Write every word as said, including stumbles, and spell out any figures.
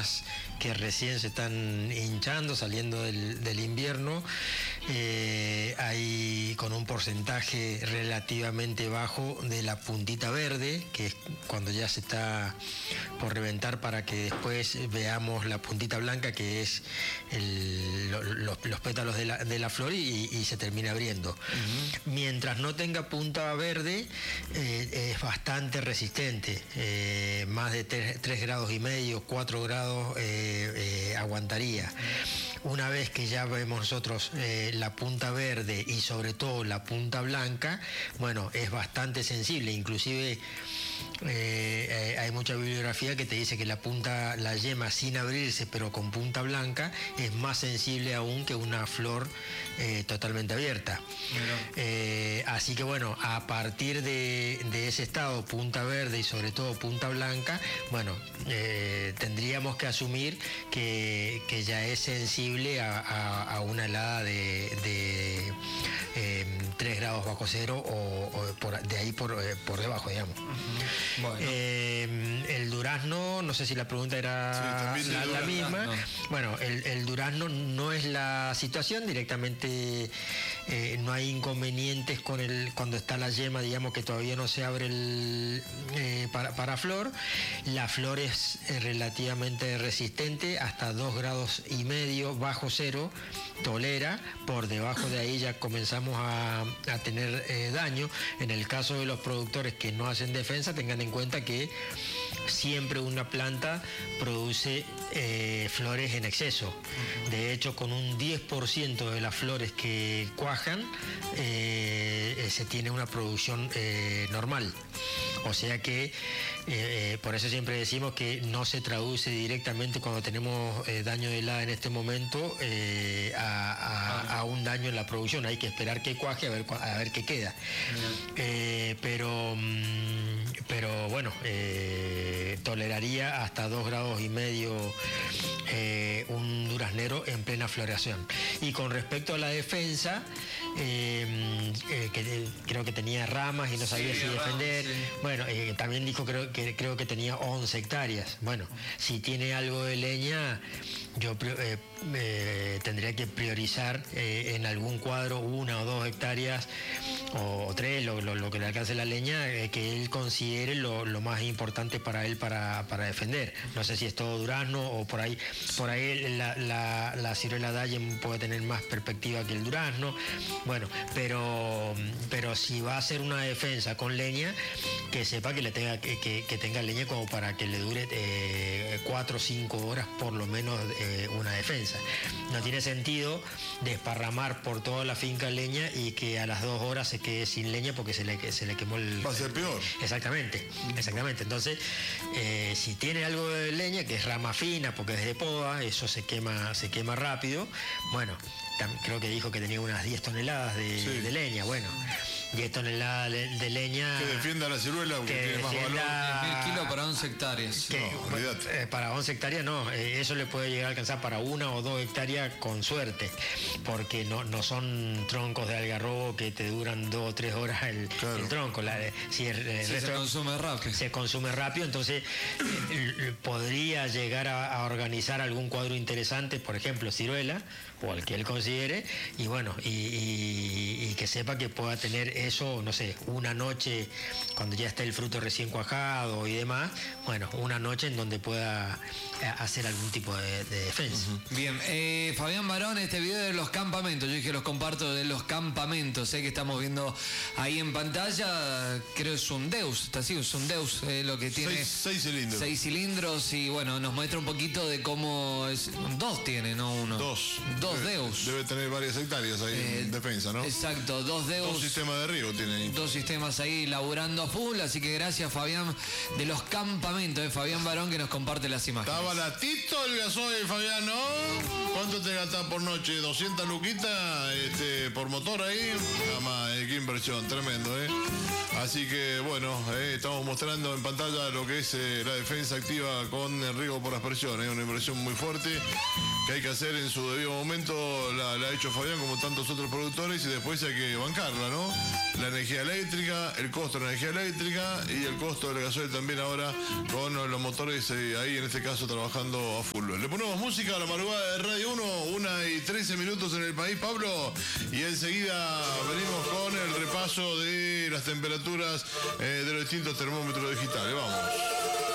zonas que recién se están hinchando, saliendo del, del invierno, eh, hay con un porcentaje relativamente bajo de la puntita verde, que es cuando ya se está por reventar, para que después veamos la puntita blanca, que es el, lo, lo, los pétalos de la, de la flor y, y se termina abriendo. Uh-huh. Mientras no tenga punta verde, eh, es bastante resistente, eh, más de tres grados y medio, cuatro grados eh, eh, aguantaría. Una vez que ya vemos nosotros eh, la punta verde y sobre todo la punta blanca, bueno, es bastante sensible, inclusive eh, eh, hay mucha bibliografía que te dice que la punta, la yema sin abrirse pero con punta blanca es más sensible aún que una flor eh, totalmente abierta. Eh, así que bueno, a partir de, de ese estado, punta verde y sobre todo punta blanca, bueno, eh, tendríamos que asumir que, que ya es sensible a, a, a una helada de, de eh, tres grados bajo cero o, o por, de ahí por, eh, por debajo, digamos. Uh-huh. Bueno. Eh, el durazno, no sé si la pregunta era sí, la, la misma. No. Bueno, el, el durazno no es la situación, directamente eh, no hay inconvenientes con el cuando está la yema, digamos que todavía no se abre el, eh, para, para flor. La flor es eh, relativamente resistente, hasta dos grados y medio bajo cero tolera, por debajo de ahí ya comenzamos a, a tener eh, daño. En el caso de los productores que no hacen defensa, tengan en cuenta que siempre una planta produce eh, flores en exceso. De hecho, con un diez por ciento de las flores que cuajan, eh, se tiene una producción eh, normal. O sea que eh, por eso siempre decimos que no se traduce directamente cuando tenemos eh, daño de helada en este momento eh, a, a, a un daño en la producción. Hay que esperar que cuaje a ver, a ver qué queda. Eh, pero, pero bueno, eh, toleraría hasta dos grados y medio eh, un duraznero en plena floración. Y con respecto a la defensa, eh, eh, que creo que tenía ramas y no sabía sí, si defender. Sí. Bueno, eh, también dijo creo que creo que tenía once hectáreas. Bueno, si tiene algo de leña, yo eh, eh, tendría que priorizar eh, en algún cuadro una o dos hectáreas o, o tres, lo, lo, lo que le alcance la leña, eh, que él considere lo, lo más importante para él para, para defender. No sé si es todo durazno o por ahí, por ahí la, la, la ciruela Dayen puede tener más perspectiva que el durazno. Bueno, pero, pero si va a hacer una defensa con leña, que sepa que le tenga que, que, que tenga leña como para que le dure eh, cuatro o cinco horas por lo menos eh, una defensa. No tiene sentido desparramar por toda la finca leña y que a las dos horas se quede sin leña porque se le, se le quemó el... Va a ser peor. Exactamente, exactamente. Entonces, eh, si tiene algo de leña, que es rama fina porque es de poda, eso se quema, se quema rápido. Bueno, creo que dijo que tenía unas diez toneladas de, sí. de leña. Bueno, diez toneladas de, de leña. Que defienda la ciruela, que tiene más valor. diez mil kilos para once hectáreas. Que, no, eh, para once hectáreas no, eh, eso le puede llegar a alcanzar para una o dos hectáreas con suerte, porque no, no son troncos de algarrobo que te duran dos o tres horas el, claro. el tronco. La, si el, el sí, resto, se consume rápido. Se consume rápido, entonces eh, podría llegar a, a organizar algún cuadro interesante, por ejemplo, ciruela, o al que él considere, y bueno, y, y, y que sepa que pueda tener eso, no sé, una noche, cuando ya esté el fruto recién cuajado y demás, bueno, una noche en donde pueda hacer algún tipo de, de defensa. Uh-huh. Bien, eh, Fabián Barón, este video de los campamentos, yo dije los comparto de los campamentos, sé eh, que estamos viendo ahí en pantalla, creo es un Deus, está así, es un Deus, eh, lo que tiene seis, seis cilindros. Seis cilindros y bueno, nos muestra un poquito de cómo es, dos tiene, no uno. Dos. Dos debe, Deus. Debe tener varias hectáreas ahí eh, en defensa, ¿no? Exacto, dos Deus. Dos sistemas de riego tiene ahí. Dos sistemas ahí laburando a full, así que gracias Fabián de los campamentos, de Fabián Barón que nos comparte las imágenes. Está baratito el gasoil, Fabián, ¿no? ¿Cuánto te gastas por noche? ¿doscientas luquitas este, por motor ahí? Nada más, eh, qué inversión, tremendo, ¿eh? Así que bueno, eh, estamos mostrando en pantalla lo que es eh, la defensa activa con el riesgo por aspersión. Es eh, una inversión muy fuerte que hay que hacer en su debido momento. La, la ha hecho Fabián como tantos otros productores y después hay que bancarla, ¿no? La energía eléctrica, el costo de la energía eléctrica y el costo del gasoil también ahora con los motores eh, ahí en este caso trabajando a full. Le ponemos música a la madrugada de Radio uno, una y trece minutos en el país, Pablo, y enseguida venimos con el repaso de las temperaturas eh, de los distintos termómetros digitales. Vamos.